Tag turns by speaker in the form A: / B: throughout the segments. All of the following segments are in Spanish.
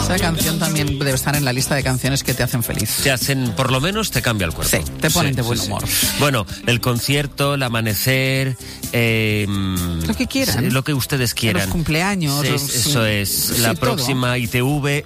A: Esa canción también debe estar en la lista de canciones que te hacen feliz.
B: Te hacen, por lo menos, te cambia el cuerpo.
A: Sí, te ponen de buen humor.
B: Bueno, el concierto, el amanecer...
A: lo que quieran.
B: Lo que ustedes quieran.
A: Los cumpleaños.
B: Eso es. La próxima ITV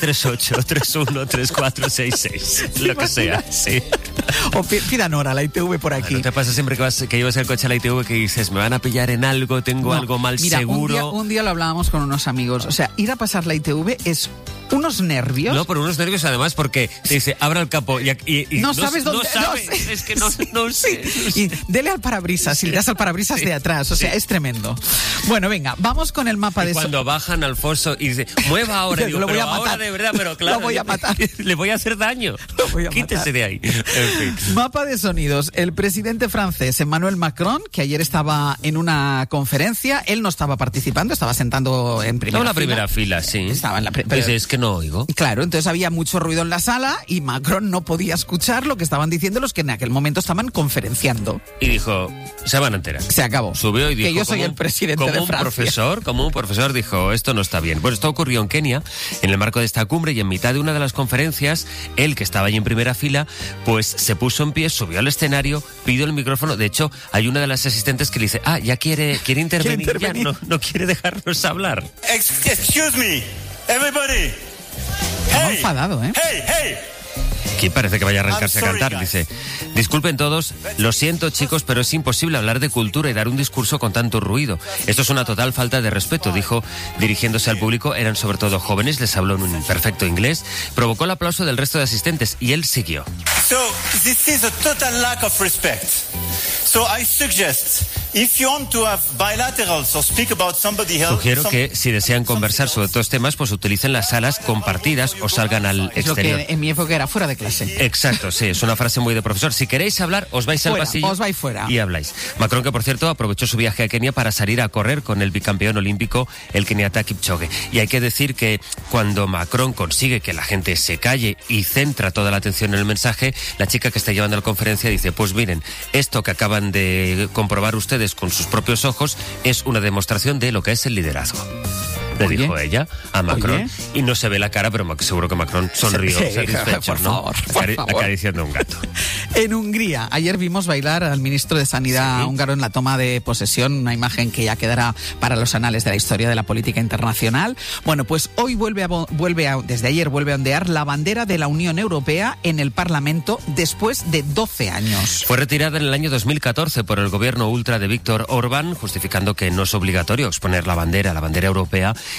B: 638-313466. Lo que sea, sí.
A: O pidan hora la ITV por aquí.
B: ¿No te pasa siempre que llevas el coche a la ITV que dices, me van a pillar en algo, tengo algo mal seguro?
A: Un día lo hablábamos con unos amigos. O sea, ir a pasar la ITV es unos nervios.
B: No, pero unos nervios además porque te dice, abra el capó y
A: no sabes dónde.
B: No sabes, es que no sé.
A: Y dele al parabrisas y le das al parabrisas de atrás. O sea, es tremendo. Bueno, venga, vamos con el mapa de...
B: Cuando bajan Alfonso y dice, mueva ahora, digo,
A: lo voy
B: pero
A: a matar.
B: ahora de verdad, pero claro.
A: Lo voy a matar.
B: Le voy a hacer daño.
A: Lo voy a
B: Quítese
A: matar.
B: de ahí. En fin.
A: Mapa de sonidos. El presidente francés Emmanuel Macron, que ayer estaba en una conferencia, él no estaba participando, estaba sentando en primera fila.
B: No, la primera fila, sí.
A: Estaba en la primera.
B: Dice, es que no oigo.
A: Claro, entonces había mucho ruido en la sala y Macron no podía escuchar lo que estaban diciendo los que en aquel momento estaban conferenciando.
B: Y dijo, se van a enterar.
A: Se acabó.
B: Subió y dijo,
A: que yo soy el presidente de Francia.
B: Como un profesor dijo, esto no está bien. Bueno, esto ocurrió en Kenia, en el marco de esta cumbre, y en mitad de una de las conferencias, él, que estaba allí en primera fila, pues se puso en pie, subió al escenario, pidió el micrófono. De hecho, hay una de las asistentes que le dice, ya quiere intervenir, ya no quiere dejarnos hablar.
C: Excuse me, everybody.
A: Estaba enfadado, ¿eh?
C: Hey.
B: Aquí parece que vaya a arrancarse a cantar.
C: guys.
B: Dice, disculpen todos, lo siento chicos, pero es imposible hablar de cultura y dar un discurso con tanto ruido. Esto es una total falta de respeto, dijo, dirigiéndose al público. Eran sobre todo jóvenes, les habló en un perfecto inglés, provocó el aplauso del resto de asistentes y él siguió.
C: So, this is a total lack of respect. So I suggest, if you want to have bilaterals or speak about somebody else...
B: Sugiero que si desean conversar sobre estos temas, pues utilicen las salas compartidas o salgan al
A: Es lo
B: exterior.
A: que en mi época era fuera de clase.
B: Exacto, sí, es una frase muy de profesor. Si queréis hablar, os vais al
A: Fuera,
B: pasillo
A: os vais fuera.
B: y habláis. Macron, que por cierto aprovechó su viaje a Kenia para salir a correr con el bicampeón olímpico, el keniata Kipchoge. Y hay que decir que cuando Macron consigue que la gente se calle y centra toda la atención en el mensaje, la chica que está llevando la conferencia dice, pues miren, esto que acaban de comprobar ustedes con sus propios ojos es una demostración de lo que es el liderazgo. Le dijo ella a Macron. Y no se ve la cara, pero seguro que Macron sonrió satisfecho,
A: por
B: ¿no?
A: favor.
B: Acariciando a un gato.
A: En Hungría, ayer vimos bailar al ministro de Sanidad húngaro en la toma de posesión, una imagen que ya quedará para los anales de la historia de la política internacional. Bueno, pues hoy desde ayer vuelve a ondear la bandera de la Unión Europea en el Parlamento después de 12 años.
B: Fue retirada en el año 2014 por el gobierno ultra de Víctor Orbán, justificando que no es obligatorio exponer la bandera europea